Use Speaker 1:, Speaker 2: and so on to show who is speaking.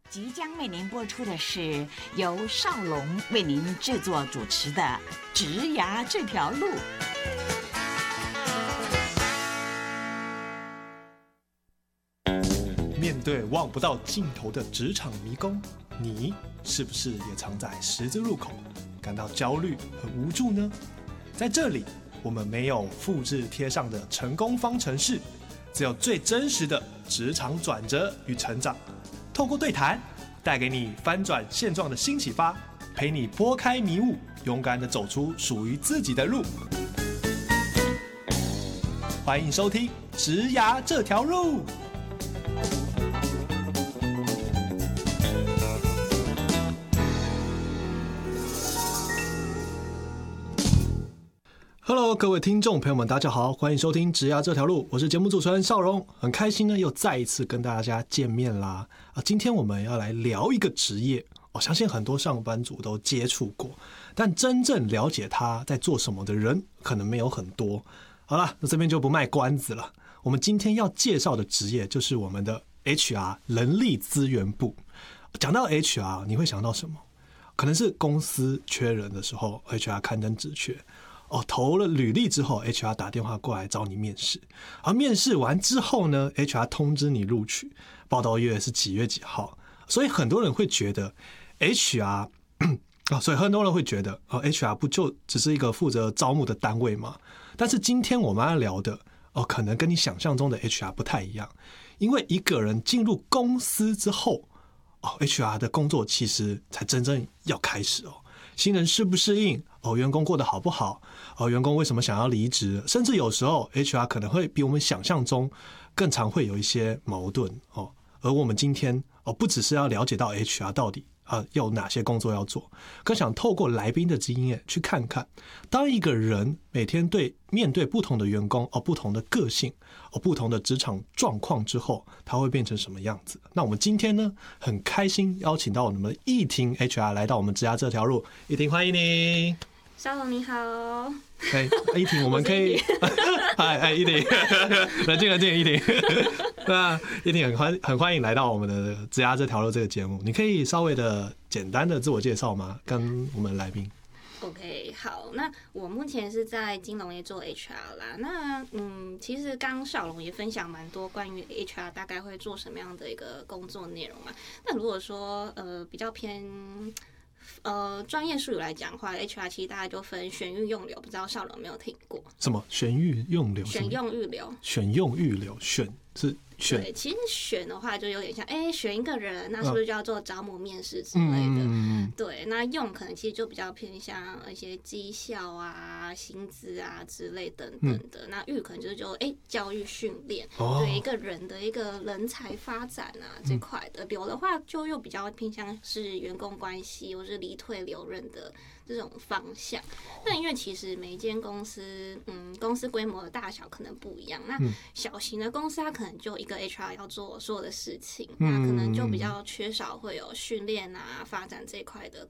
Speaker 1: 即将为您播出的是由少龙为您制作主持的《职涯这条路》。
Speaker 2: 面对望不到尽头的职场迷宫，你是不是也常在十字路口感到焦虑和无助呢？在这里，我们没有复制贴上的成功方程式，只有最真实的职场转折与成长。透过对谈，带给你翻转现状的新启发，陪你拨开迷雾，勇敢地走出属于自己的路。欢迎收听《职涯这条路》。Hello， 各位听众朋友们，大家好，欢迎收听《职涯这条路》，我是节目主持人邵荣，很开心呢，又再一次跟大家见面啦。今天我们要来聊一个职业，我相信很多上班族都接触过，但真正了解他在做什么的人，可能没有很多。好了，那这边就不卖关子了。我们今天要介绍的职业就是我们的 HR 人力资源部。讲到 HR， 你会想到什么？可能是公司缺人的时候 ，HR 刊登职缺。投了履历之后 ，HR 打电话过来找你面试，而面试完之后呢 ，HR 通知你录取，报到月是几月几号。所以很多人会觉得 HR， 所以很多人会觉得HR 不就只是一个负责招募的单位吗？但是今天我们要聊的可能跟你想象中的 HR 不太一样，因为一个人进入公司之后，HR 的工作其实才真正要开始哦。新人适不适应？员工过得好不好？员工为什么想要离职？甚至有时候 HR 可能会比我们想象中更常会有一些矛盾哦。而我们今天不只是要了解到 HR 到底有哪些工作要做，更想透过来宾的经验去看看，当一个人每天面对不同的员工不同的个性不同的职场状况之后，他会变成什么样子。那我们今天呢，很开心邀请到我们的易婷 HR 来到我们职涯这条路。易婷，欢迎你。
Speaker 3: 邵龙你好。
Speaker 2: 易婷，我们可以嗨，易婷，冷静，易婷。那易婷很欢迎来到我们的职涯这条路这个节目，你可以稍微的简单的自我介绍吗？跟我们来宾。
Speaker 3: OK， 好，那我目前是在金融业做 HR 啦。那其实刚邵龙也分享蛮多关于 HR 大概会做什么样的一个工作内容嘛。那如果说比较偏专业术语来讲的话 ，HR 其实大概就分选育用留，不知道邵龙有没有听过？
Speaker 2: 什么选育用留？
Speaker 3: 选用预留？
Speaker 2: 选用预留？选是选？
Speaker 3: 对，其实选的话就有点像，选一个人，那是不是就要做招募面试之类的？对，那用可能其实就比较偏向一些绩效啊、薪资啊之类等等的。那育可能就是教育训练，对一个人的一个人才发展啊这块的。留的话就又比较偏向是员工关系或是离退留任的这种方向。那因为其实每一间公司，公司规模的大小可能不一样。那小型的公司它可能就一个 HR 要做所有的事情，那可能就比较缺少会有训练啊、发展这一块的